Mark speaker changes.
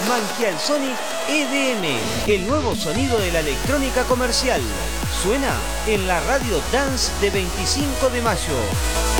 Speaker 1: Mangial Sonic EDM, el nuevo sonido de la electrónica comercial. Suena en la radio Dance de 25 de mayo.